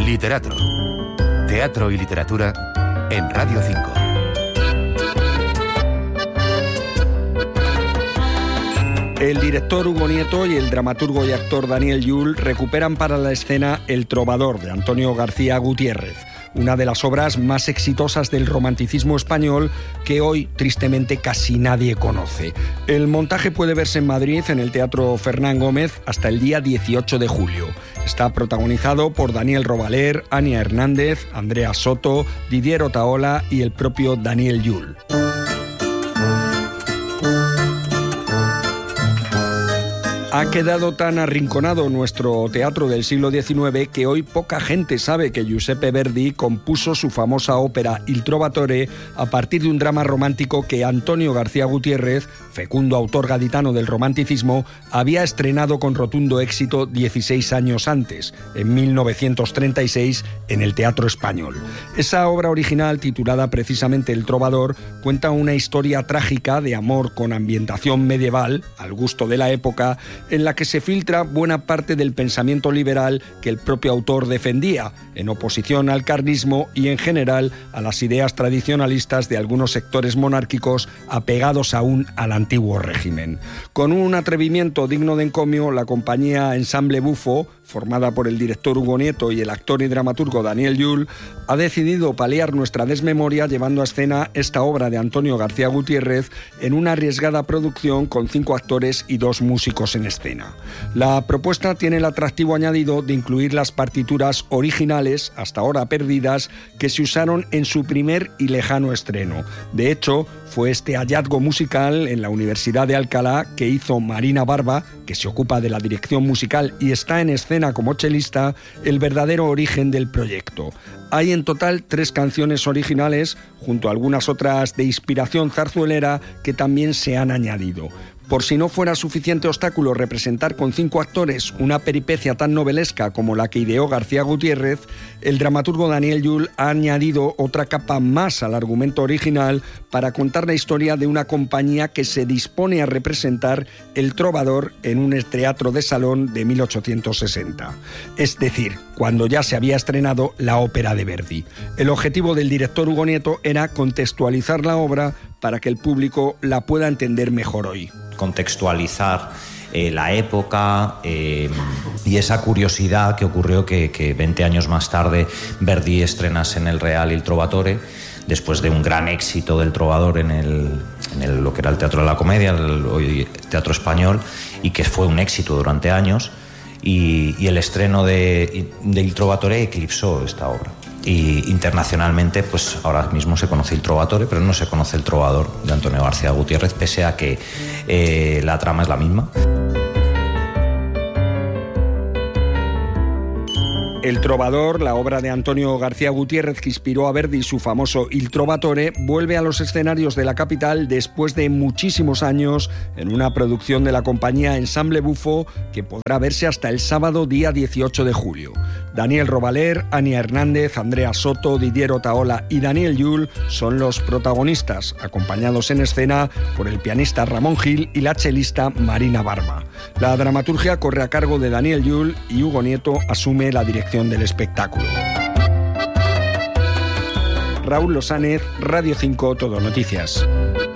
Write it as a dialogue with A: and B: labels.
A: Literatro. Teatro y literatura en Radio 5.
B: El director Hugo Nieto y el dramaturgo y actor Daniel Llull recuperan para la escena El trovador, de Antonio García Gutiérrez, una de las obras más exitosas del romanticismo español que hoy, tristemente, casi nadie conoce. El montaje puede verse en Madrid, en el Teatro Fernán Gómez, hasta el día 18 de julio. Está protagonizado por Daniel Robaler, Ania Hernández, Andrea Soto, Didier Otaola y el propio Daniel Llull. Ha quedado tan arrinconado nuestro teatro del siglo XIX que hoy poca gente sabe que Giuseppe Verdi compuso su famosa ópera Il Trovatore a partir de un drama romántico que Antonio García Gutiérrez, fecundo autor gaditano del romanticismo, había estrenado con rotundo éxito 16 años antes, en 1936, en el Teatro Español. Esa obra original, titulada precisamente El Trovador, cuenta una historia trágica de amor con ambientación medieval, al gusto de la época, en la que se filtra buena parte del pensamiento liberal que el propio autor defendía, en oposición al carlismo y en general a las ideas tradicionalistas de algunos sectores monárquicos apegados aún al antiguo régimen. Con un atrevimiento digno de encomio, la compañía Ensamble Bufo, formada por el director Hugo Nieto y el actor y dramaturgo Daniel Llull, ha decidido paliar nuestra desmemoria llevando a escena esta obra de Antonio García Gutiérrez en una arriesgada producción con 5 actores y 2 músicos en escena. La propuesta tiene el atractivo añadido de incluir las partituras originales, hasta ahora perdidas, que se usaron en su primer y lejano estreno. De hecho, fue este hallazgo musical en la Universidad de Alcalá que hizo Marina Barba, que se ocupa de la dirección musical y está en escena como chelista, el verdadero origen del proyecto. Hay en total 3 canciones originales, junto a algunas otras de inspiración zarzuelera que también se han añadido. Por si no fuera suficiente obstáculo representar con 5 actores una peripecia tan novelesca como la que ideó García Gutiérrez, el dramaturgo Daniel Llull ha añadido otra capa más al argumento original para contar la historia de una compañía que se dispone a representar El Trovador en un teatro de salón de 1860. Es decir, cuando ya se había estrenado la ópera de Verdi. El objetivo del director Hugo Nieto era contextualizar la obra para que el público la pueda entender mejor hoy.
C: Contextualizar la época y esa curiosidad que ocurrió que 20 años más tarde Verdi estrenase en el Real Il Trovatore, después de un gran éxito del Trovador en lo que era el Teatro de la Comedia, hoy Teatro Español, y que fue un éxito durante años, y el estreno de Il Trovatore eclipsó esta obra. Y internacionalmente, pues ahora mismo se conoce El Trovatore, pero no se conoce El Trovador de Antonio García Gutiérrez, pese a que la trama es la misma.
B: El Trovador, la obra de Antonio García Gutiérrez que inspiró a Verdi su famoso Il Trovatore, vuelve a los escenarios de la capital después de muchísimos años en una producción de la compañía Ensamble Bufo que podrá verse hasta el sábado día 18 de julio. Daniel Robaler, Ania Hernández, Andrea Soto, Didier Otaola y Daniel Llull son los protagonistas, acompañados en escena por el pianista Ramón Gil y la chelista Marina Barba. La dramaturgia corre a cargo de Daniel Llull y Hugo Nieto asume la dirección del espectáculo. Raúl Losánez, Radio 5, Todo Noticias.